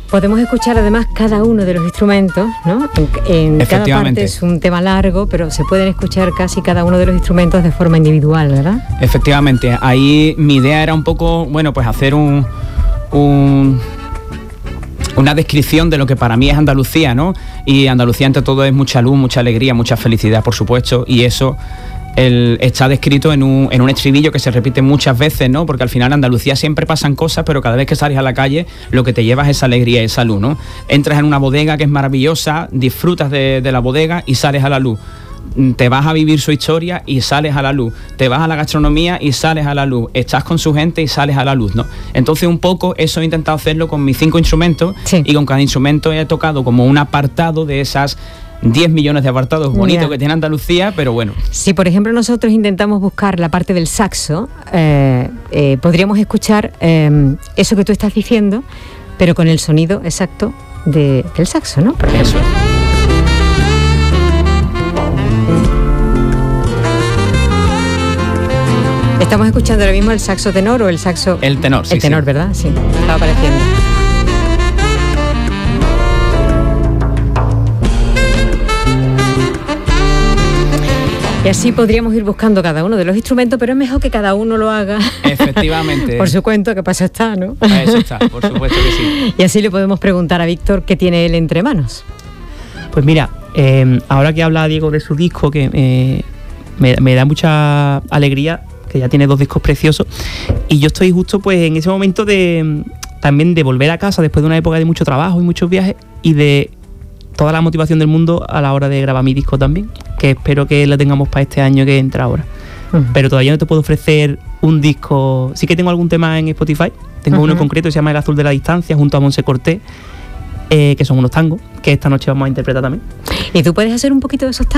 Podemos escuchar además cada uno de los instrumentos, ¿no? En cada parte es un tema largo, pero se pueden escuchar casi cada uno de los instrumentos de forma individual, ¿verdad? Efectivamente, ahí mi idea era un poco, bueno, pues hacer una descripción de lo que para mí es Andalucía, ¿no? Y Andalucía ante todo es mucha luz, mucha alegría, mucha felicidad, por supuesto, y eso está descrito en un estribillo que se repite muchas veces, ¿no? Porque al final en Andalucía siempre pasan cosas, pero cada vez que sales a la calle lo que te llevas es esa alegría y esa luz, ¿no? Entras en una bodega que es maravillosa, disfrutas de la bodega y sales a la luz. Te vas a vivir su historia y sales a la luz. Te vas a la gastronomía y sales a la luz. Estás con su gente y sales a la luz, ¿no? Entonces un poco eso he intentado hacerlo con mis 5 instrumentos, sí. Y con cada instrumento he tocado como un apartado de esas 10 millones de apartados bonitos que tiene Andalucía, pero bueno. Si por ejemplo nosotros intentamos buscar la parte del saxo, podríamos escuchar eso que tú estás diciendo, pero con el sonido exacto del saxo, ¿no? Eso es. Estamos escuchando ahora mismo el saxo tenor o el saxo... El tenor, sí. El tenor, sí. ¿Verdad? Sí, estaba apareciendo. Y así podríamos ir buscando cada uno de los instrumentos, pero es mejor que cada uno lo haga. Efectivamente. Por su cuento, que pasa está, ¿no? Eso está, por supuesto que sí. Y así le podemos preguntar a Víctor qué tiene él entre manos. Pues mira, ahora que habla Diego de su disco, que me da mucha alegría, que ya tiene 2 discos preciosos, y yo estoy justo pues en ese momento también de volver a casa después de una época de mucho trabajo y muchos viajes, y de toda la motivación del mundo a la hora de grabar mi disco también, que espero que lo tengamos para este año que entra ahora. Pero todavía no te puedo ofrecer un disco. Sí que tengo algún tema en Spotify, tengo uno en concreto que se llama El Azul de la Distancia, junto a Monse Cortés, que son unos tangos que esta noche vamos a interpretar también. ¿Y tú puedes hacer un poquito de esos tangos?